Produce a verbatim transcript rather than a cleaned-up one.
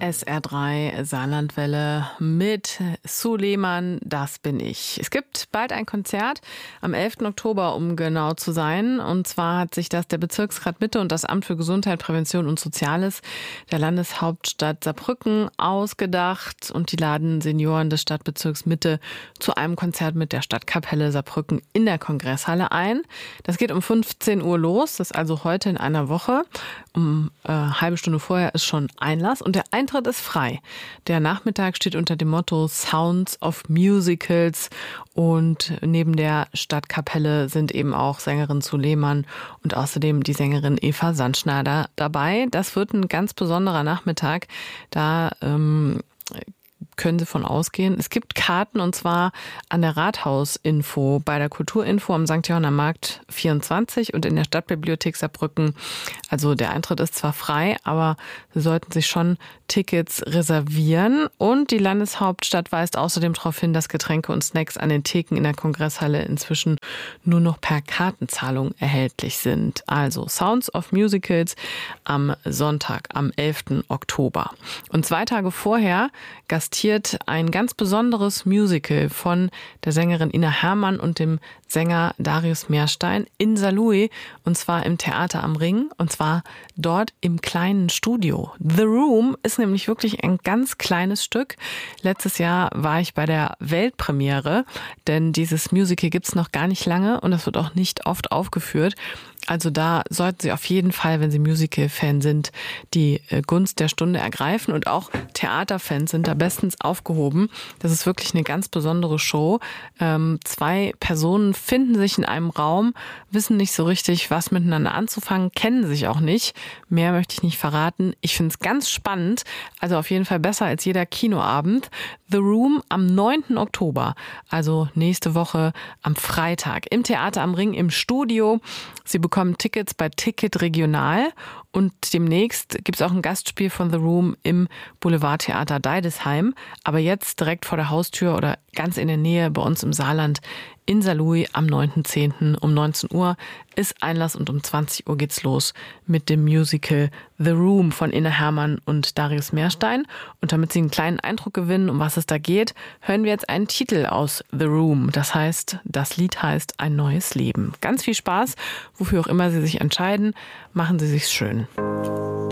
S R drei Saarlandwelle mit Suleiman, das bin ich. Es gibt bald ein Konzert am elften Oktober, um genau zu sein. Und zwar hat sich das der Bezirksrat Mitte und das Amt für Gesundheit, Prävention und Soziales der Landeshauptstadt Saarbrücken ausgedacht. Und die laden Senioren des Stadtbezirks Mitte zu einem Konzert mit der Stadtkapelle Saarbrücken in der Kongresshalle ein. Das geht um fünfzehn Uhr los, das ist also heute in einer Woche. Um äh, eine halbe Stunde vorher ist schon Einlass und der Eintritt ist frei. Der Nachmittag steht unter dem Motto Sounds of Musicals und neben der Stadtkapelle sind eben auch Sängerin Suleiman und außerdem die Sängerin Eva Sandschneider dabei. Das wird ein ganz besonderer Nachmittag, da ähm, können Sie von ausgehen. Es gibt Karten und zwar an der Rathausinfo, bei der Kulturinfo am Sankt Johanner Markt vierundzwanzig und in der Stadtbibliothek Saarbrücken. Also der Eintritt ist zwar frei, aber Sie sollten sich schon Tickets reservieren. Und die Landeshauptstadt weist außerdem darauf hin, dass Getränke und Snacks an den Theken in der Kongresshalle inzwischen nur noch per Kartenzahlung erhältlich sind. Also Sounds of Musicals am Sonntag, am elften Oktober. Und zwei Tage vorher gastiert ein ganz besonderes Musical von der Sängerin Ina Hermann und dem Sänger Darius Meerstein in Saarlouis und zwar im Theater am Ring und zwar dort im kleinen Studio. The Room ist nämlich wirklich ein ganz kleines Stück. Letztes Jahr war ich bei der Weltpremiere, denn dieses Musical gibt's noch gar nicht lange und das wird auch nicht oft aufgeführt. Also da sollten Sie auf jeden Fall, wenn Sie Musical-Fan sind, die Gunst der Stunde ergreifen und auch Theaterfans sind da bestens aufgehoben. Das ist wirklich eine ganz besondere Show. Ähm, zwei Personen finden sich in einem Raum, wissen nicht so richtig, was miteinander anzufangen, kennen sich auch nicht. Mehr möchte ich nicht verraten. Ich finde es ganz spannend, also auf jeden Fall besser als jeder Kinoabend. The Room am neunten Oktober, also nächste Woche am Freitag im Theater am Ring im Studio. Sie bekommen Tickets bei Ticket Regional und demnächst gibt es auch ein Gastspiel von The Room im Boulevardtheater Deidesheim. Aber jetzt direkt vor der Haustür oder ganz in der Nähe bei uns im Saarland in Saarlouis am neunten zehnten um neunzehn Uhr ist Einlass und um zwanzig Uhr geht's los mit dem Musical The Room von Ina Hermann und Darius Meerstein. Und damit Sie einen kleinen Eindruck gewinnen, um was es da geht, hören wir jetzt einen Titel aus The Room. Das heißt, das Lied heißt Ein neues Leben. Ganz viel Spaß, wofür auch immer Sie sich entscheiden, machen Sie sich's schön.